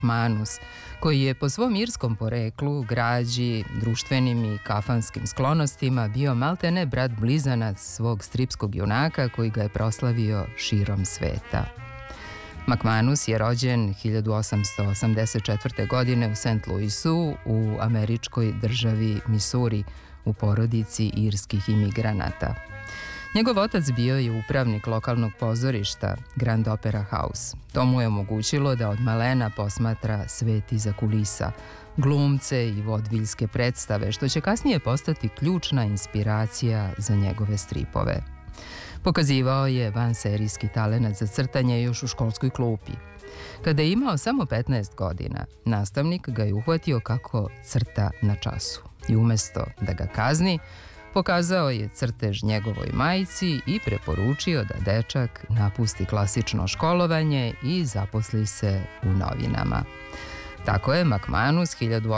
McManus, koji je po svom irskom poreklu, građi, društvenim i kafanskim sklonostima bio maltene brat blizanac svog stripskog junaka koji ga je proslavio širom sveta. McManus je rođen 1884. godine u St. Louisu u američkoj državi Missouri u porodici irskih imigranata. Njegov otac bio je upravnik lokalnog pozorišta Grand Opera House. To mu je omogućilo da od malena posmatra svet iza kulisa, glumce i vodviljske predstave, što će kasnije postati ključna inspiracija za njegove stripove. Pokazivao je vanserijski talenat za crtanje još u školskoj klupi. Kada je imao samo 15 godina, nastavnik ga je uhvatio kako crta na času i umesto da ga kazni, pokazao je crtež njegovoj majci i preporučio da dečak napusti klasično školovanje i zaposli se u novinama. Tako je McManus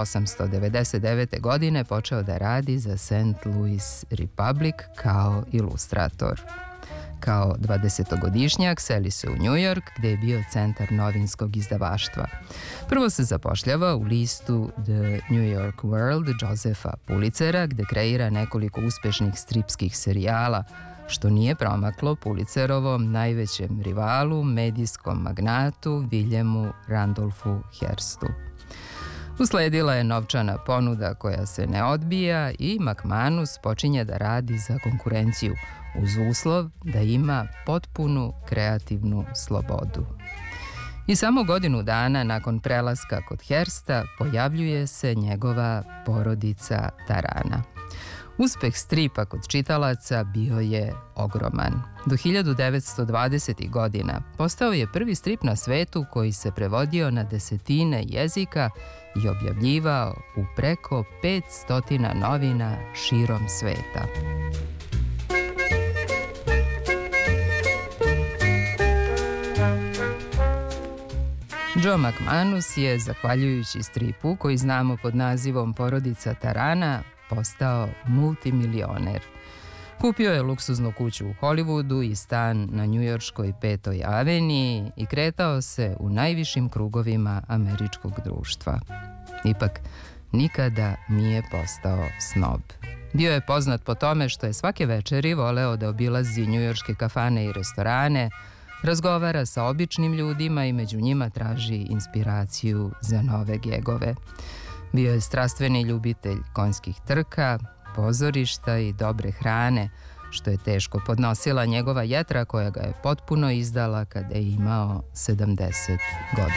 1899. godine počeo da radi za St. Louis Republic kao ilustrator. Kao 20-godišnjak seli se u New York, gde je bio centar novinskog izdavaštva. Prvo se zapošljava u listu The New York World Josepha Pulitzera, gde kreira nekoliko uspešnih stripskih serijala, što nije promaklo Pulitzerovom najvećem rivalu, medijskom magnatu Williamu Randolphu Hearstu. Usledila je novčana ponuda koja se ne odbija i McManus počinje da radi za konkurenciju uz uslov da ima potpunu kreativnu slobodu. I samo godinu dana nakon prelaska kod Hearsta pojavljuje se njegova porodica Tarana. Uspeh stripa kod čitalaca bio je ogroman. Do 1920. godina postao je prvi strip na svetu koji se prevodio na desetine jezika i objavljivao u preko 500 novina širom sveta. Joe McManus je, zahvaljujući stripu koji znamo pod nazivom Porodica Tarana, postao multimilioner. Kupio je luksuznu kuću u Hollywoodu i stan na njujorškoj 5. aveniji i kretao se u najvišim krugovima američkog društva. Ipak, nikada nije postao snob. Bio je poznat po tome što je svake večeri voleo da obilazi njujorške kafane i restorane, razgovara sa običnim ljudima i među njima traži inspiraciju za nove gegove. Bio je strastveni ljubitelj konjskih trka, pozorišta i dobre hrane, što je teško podnosila njegova jetra koja ga je potpuno izdala kada je imao 70 godina.